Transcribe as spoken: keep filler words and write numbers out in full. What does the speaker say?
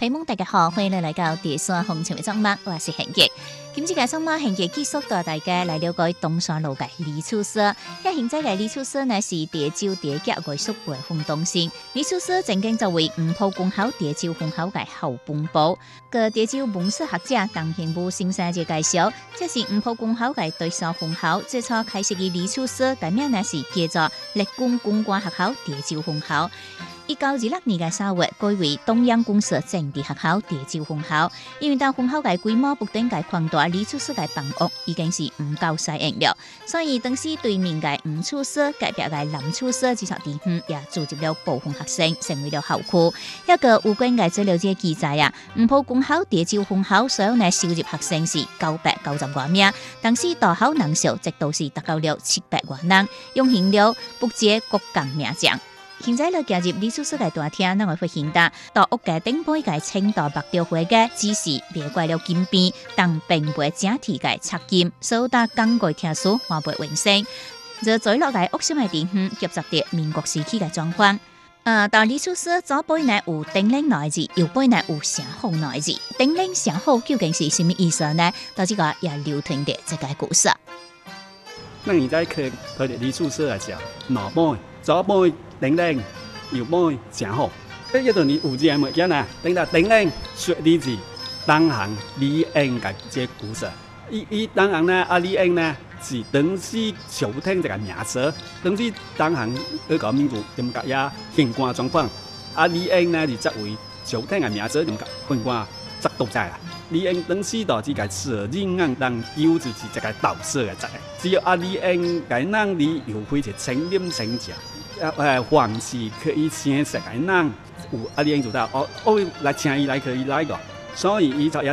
朋友们，大家好，欢迎来到第三风情的节目，我是贤杰。今次嘅节目，贤杰继续带大家来了解东山路嘅李厝舍。遐现在嘅李厝舍呢是地州地甲艺术部嘅活动性。李厝舍曾经作为五埔公校地州分校嘅后半部，个地州文史学者唐贤武先生就介绍，这是五埔公校嘅对手分校，最初开设嘅李厝舍，改名呢是叫做立功公馆学校地州分校。一九二六年嘅三月，改为东阳公社政治学校地州分校。因为当分校嘅规模不断嘅扩大，李厝舍嘅房屋已经是唔够使用了，所以当时对面嘅吴厝舍、隔壁嘅南厝舍这些地方也组织了部分学生，成为了校区。一个有关嘅资料这记载啊，五埔公校地州分校所有嘅收入学生是九百九十多名，当时大校人数直到是达到了七百多人，用行了不接国港名将。现在咧加入李厝舍嘅大厅，咱会发现到到屋嘅顶杯嘅青岛白雕花嘅只是别怪了金边，但并袂整体嘅插金，所有的工具听书换袂完成。这墜落嚟屋心嘅地方，夾雜啲民國時期嘅狀況。呃，到李厝舍左邊呢有頂嶺兩個字，右邊呢有城後兩個字。頂嶺城後究竟是什麼意思呢？到這個也流傳嘅這個故事。 那你在看佢哋李厝舍來講，腦部左部頂嶺，右部城後，呢一段你有字物件啊？頂到頂嶺說李字，當行李英嘅這故事。伊伊當行呢，啊李英呢是當時朝廷一個名詞，當時當行嗰個民族點解也縣官狀況，啊李英呢是作為朝廷嘅名詞，點解縣官則獨裁啊？李英當時就只個設人案當有就是一個盜竊嘅責，只有啊李英個人理由非常清廉清潔。啊，誒，凡是可以請食嘅人，有啊，你應做到，哦，我來請伊來可以來個，所以伊就也